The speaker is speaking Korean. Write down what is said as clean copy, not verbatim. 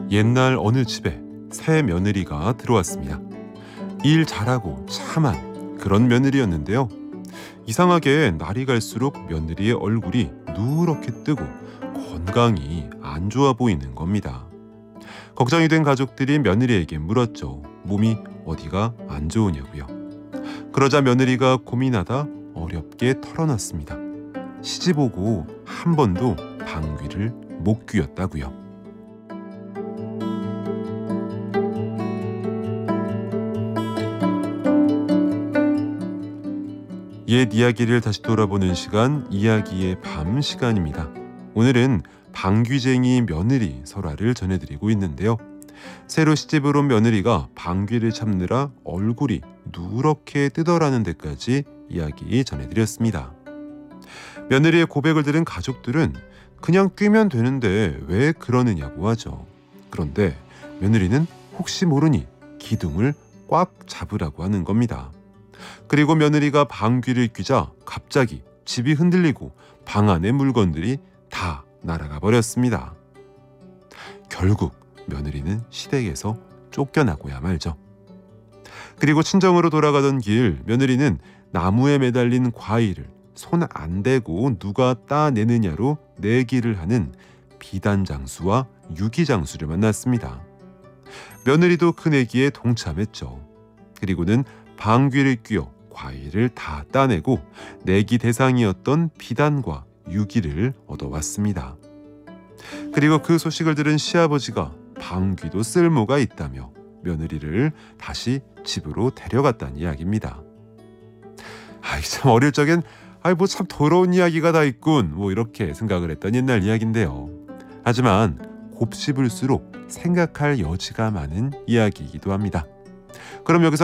옛날 어느 집에 새 며느리가 들어왔습니다. 일 잘하고 참한 그런 며느리였는데요. 이상하게 날이 갈수록 며느리의 얼굴이 누렇게 뜨고 건강이 안 좋아 보이는 겁니다. 걱정이 된 가족들이 며느리에게 물었죠. 몸이 어디가 안 좋으냐고요. 그러자 며느리가 고민하다 어렵게 털어놨습니다. 시집 오고 한 번도 방귀를 못 뀌었다고요. 옛 이야기를 다시 돌아보는 시간, 이야기의 밤 시간입니다. 오늘은 방귀쟁이 며느리 설화를 전해드리고 있는데요. 새로 시집을 온 며느리가 방귀를 참느라 얼굴이 누렇게 뜨더라는 데까지 이야기 전해드렸습니다. 며느리의 고백을 들은 가족들은 그냥 뀌면 되는데 왜 그러느냐고 하죠. 그런데 며느리는 혹시 모르니 기둥을 꽉 잡으라고 하는 겁니다. 그리고 며느리가 방귀를 뀌자 갑자기 집이 흔들리고 방 안의 물건들이 다 날아가 버렸습니다. 결국 며느리는 시댁에서 쫓겨나고야 말죠. 그리고 친정으로 돌아가던 길, 며느리는 나무에 매달린 과일을 손 안 대고 누가 따내느냐로 내기를 하는 비단장수와 유기장수를 만났습니다. 며느리도 그 내기에 동참했죠. 그리고는 방귀를 뀌어 과일을 다 따내고 내기 대상이었던 비단과 유기를 얻어왔습니다. 그리고 그 소식을 들은 시아버지가 방귀도 쓸모가 있다며 며느리를 다시 집으로 데려갔다는 이야기입니다. 참 어릴 적엔 참 더러운 이야기가 다 있군 이렇게 생각을 했던 옛날 이야기인데요. 하지만 곱씹을수록 생각할 여지가 많은 이야기이기도 합니다. 그럼 여기서